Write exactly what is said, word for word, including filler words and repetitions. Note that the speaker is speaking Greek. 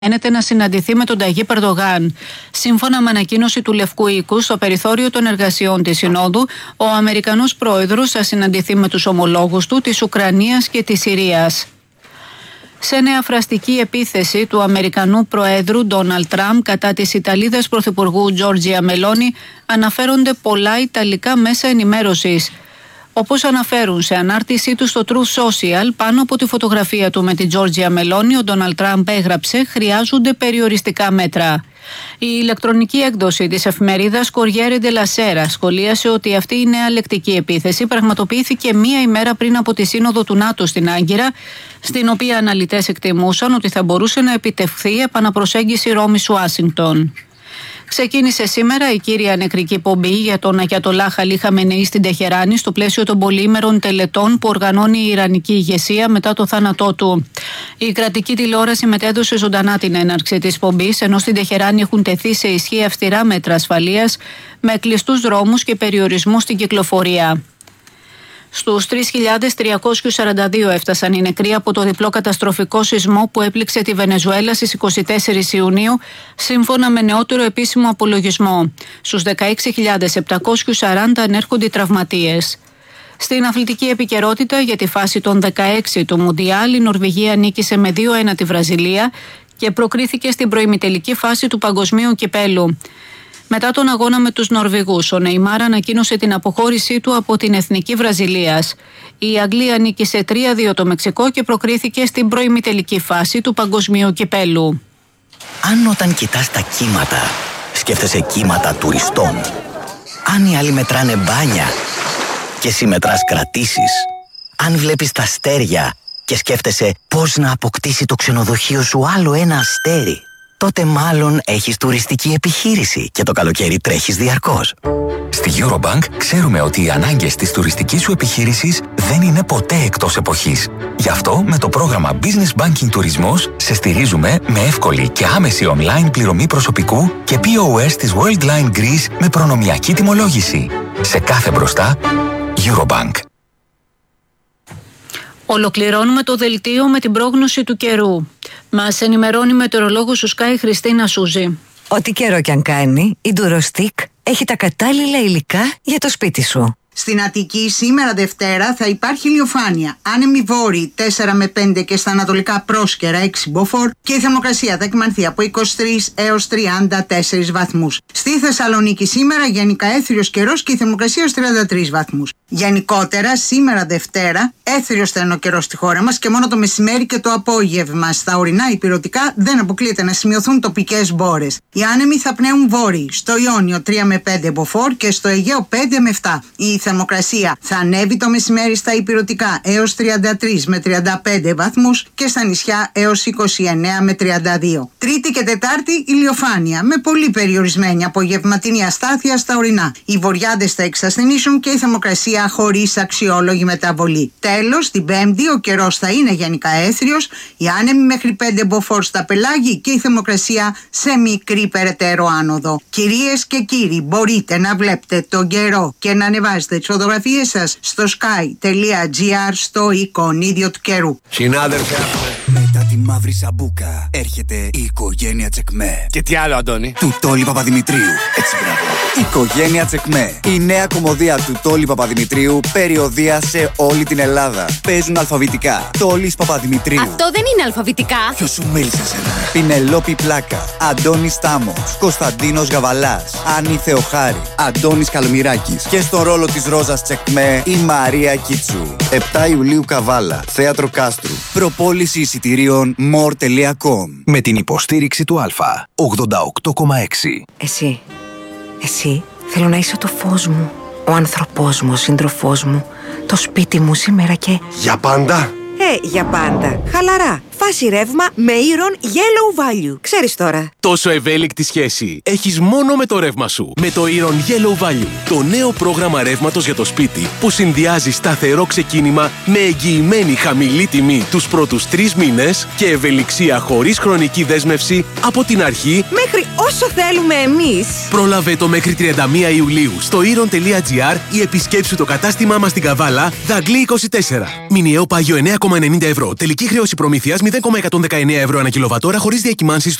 Μένεται να συναντηθεί με τον Ταγίπ Ερντογάν. Σύμφωνα με ανακοίνωση του Λευκού Οίκου, στο περιθώριο των εργασιών της Συνόδου, ο Αμερικανός πρόεδρος θα συναντηθεί με τους ομολόγους του της Ουκρανίας και της Συρίας. Σε νέα φραστική επίθεση του Αμερικανού Προέδρου Ντόναλντ Τραμπ κατά της Ιταλίδας Πρωθυπουργού Τζόρτζια Μελόνι, αναφέρονται πολλά Ιταλικά μέσα ενημέρωσης. Όπως αναφέρουν σε ανάρτησή του στο Truth Social, πάνω από τη φωτογραφία του με την Τζόρτζια Μελόνι, ο Ντόναλντ Τραμπ έγραψε «Χρειάζονται περιοριστικά μέτρα». Η ηλεκτρονική έκδοση της εφημερίδας Κοριέρε ντε Σέρα σχολίασε ότι αυτή η νέα λεκτική επίθεση πραγματοποιήθηκε μία ημέρα πριν από τη Σύνοδο του ΝΑΤΟ στην Άγκυρα, στην οποία αναλυτές εκτιμούσαν ότι θα μπορούσε να επιτευχθεί επαναπροσέγγιση Ρώμης-Ουάσιγκτον. Ξεκίνησε σήμερα η κύρια νεκρική πομπή για τον Αγιατολάχ Αλί Χαμενεή στην Τεχεράνη στο πλαίσιο των πολυήμερων τελετών που οργανώνει η Ιρανική ηγεσία μετά το θάνατό του. Η κρατική τηλεόραση μετέδωσε ζωντανά την έναρξη της πομπής, ενώ στην Τεχεράνη έχουν τεθεί σε ισχύ αυστηρά μέτρα ασφαλείας με κλειστούς δρόμους και περιορισμού στην κυκλοφορία. Στους τρεις χιλιάδες τριακόσιους σαράντα δύο έφτασαν οι νεκροί από το διπλό καταστροφικό σεισμό που έπληξε τη Βενεζουέλα στις είκοσι τέσσερις Ιουνίου, σύμφωνα με νεότερο επίσημο απολογισμό. Στους δεκαέξι χιλιάδες επτακόσιους σαράντα ανέρχονται οι τραυματίες. Στην αθλητική επικαιρότητα για τη φάση των δεκαέξι του Μουντιάλ, η Νορβηγία νίκησε με δύο ένα τη Βραζιλία και προκρίθηκε στην προημιτελική φάση του Παγκοσμίου Κυπέλου. Μετά τον αγώνα με τους Νορβηγούς, ο Νεϊμάρ ανακοίνωσε την αποχώρησή του από την Εθνική Βραζιλίας. Η Αγγλία νίκησε τρία δύο το Μεξικό και προκρίθηκε στην προημιτελική φάση του Παγκοσμίου Κυπέλου. Αν όταν κοιτάς τα κύματα, σκέφτεσαι κύματα τουριστών. Αν οι άλλοι μετράνε μπάνια και εσύ μετράς κρατήσεις. Αν βλέπεις τα αστέρια και σκέφτεσαι πώς να αποκτήσει το ξενοδοχείο σου άλλο ένα αστέρι, τότε μάλλον έχεις τουριστική επιχείρηση και το καλοκαίρι τρέχεις διαρκώς. Στη Eurobank ξέρουμε ότι οι ανάγκες της τουριστικής σου επιχείρησης δεν είναι ποτέ εκτός εποχής. Γι' αυτό με το πρόγραμμα Business Banking Τουρισμός σε στηρίζουμε με εύκολη και άμεση online πληρωμή προσωπικού και πι ο ες της Worldline Greece με προνομιακή τιμολόγηση. Σε κάθε μπροστά, Eurobank. Ολοκληρώνουμε το δελτίο με την πρόγνωση του καιρού. Μας ενημερώνει μετεωρολόγος του Sky Χριστίνα Σούζη. Ό,τι καιρό κι αν κάνει, η Durostic έχει τα κατάλληλα υλικά για το σπίτι σου. Στην Αττική σήμερα Δευτέρα θα υπάρχει ηλιοφάνεια. Άνεμοι βόρειοι τέσσερα με πέντε και στα ανατολικά πρόσκαιρα έξι μποφόρ και η θερμοκρασία θα εκμανθεί από είκοσι τρεις έως τριάντα τέσσερις βαθμούς. Στη Θεσσαλονίκη σήμερα γενικά έθριος καιρός και η θερμοκρασία ως τριάντα τρεις βαθμούς. Γενικότερα σήμερα Δευτέρα έθριος θα είναι ο καιρός στη χώρα μας και μόνο το μεσημέρι και το απόγευμα. Στα ορεινά υπηρετικά δεν αποκλείεται να σημειωθούν τοπικές μπόρες. Οι άνεμοι θα πνέουν βόρειοι, στο Ιόνιο τρία με πέντε μποφόρ και στο Αιγαίο πέντε με επτά. Η θερμοκρασία θα ανέβει το μεσημέρι στα υπηρετικά έως τριάντα τρεις με τριάντα πέντε βαθμούς και στα νησιά έως είκοσι εννέα με τριάντα δύο. Τρίτη και Τετάρτη ηλιοφάνεια με πολύ περιορισμένη απογευματινή αστάθεια στα ορεινά. Οι βορειάδες θα εξασθενήσουν και η θερμοκρασία χωρίς αξιόλογη μεταβολή. Τέλος, την Πέμπτη ο καιρός θα είναι γενικά έθριος, οι άνεμοι μέχρι πέντε μποφόρ στα πελάγη και η θερμοκρασία σε μικρή περαιτέρω άνοδο. Κυρίες και κύριοι, μπορείτε να βλέπετε τον καιρό και να ανεβάζετε τις φωτογραφίες σας στο sky.gr στο εικονίδιο του καιρού. Συνάδελφε, μετά τη μαύρη σαμπούκα έρχεται η οικογένεια Τσεκμέ. Και τι άλλο, Αντώνη? Του Τόλι Παπαδημητρίου. Έτσι, μπράβο. Οικογένεια Τσεκμέ. Η νέα κομμωδία του Τόλι Παπαδημητρίου, περιοδεία σε όλη την Ελλάδα. Παίζουν αλφαβητικά. Τόλις Παπαδημητρίου. Αυτό δεν είναι αλφαβητικά. Ποιος σου μίλησε εσένα? Πινελόπη Πλάκα. Αντώνης Τάμος. Κωνσταντίνος Γαβαλάς. Άννη Θεοχάρη. Αντώνης Καλμυράκης. Και στον ρόλο της Ρόζας Τσεκμέ η Μαρία Κίτσου. επτά Ιουλίου Καβάλα. Θέατρο Κάστρου. Προπόληση εισιτηρίων more τελεία com. Με την υποστήριξη του Αλφα ογδόντα οκτώ κόμμα έξι. Εσύ, εσύ θέλω να είσαι το φως μου, ο άνθρωπός μου, ο σύντροφός μου, το σπίτι μου σήμερα και... Για πάντα? Ε, για πάντα. Χαλαρά. Φάση ρεύμα με Iron Yellow Value. Ξέρεις τώρα. Τόσο ευέλικτη σχέση έχεις μόνο με το ρεύμα σου. Με το Iron Yellow Value, το νέο πρόγραμμα ρεύματος για το σπίτι που συνδυάζει σταθερό ξεκίνημα με εγγυημένη χαμηλή τιμή τους πρώτους τρεις μήνες και ευελιξία χωρίς χρονική δέσμευση από την αρχή μέχρι όσο θέλουμε εμείς. Πρόλαβε το μέχρι τριάντα μία Ιουλίου στο iron.gr ή επισκέψου το κατάστημά μας στην Καβάλα, Δαγκλή είκοσι τέσσερα. Μηνιαίο πάγιο εννέα κόμμα ενενήντα ευρώ. Τελική χρέωση προμήθειας μηδέν μηδέν κόμμα εκατόν δεκαεννέα ευρώ ανά κιλοβατόρα χωρίς διακυμάνσεις